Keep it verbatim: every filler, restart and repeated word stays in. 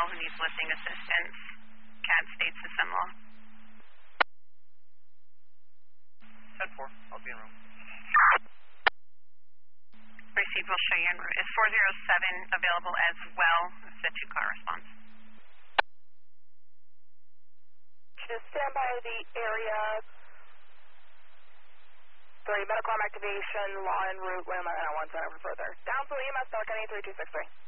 male who needs lifting assistance. C A D state system law. ten four, I'll be en route. Received, we'll show you en route. Is four zero seven available as well? It's a two-car response. Just stand by the area. Three, medical arm activation, law en route, landline on one center for further. Down to the E M S, Pelican eight three two six three.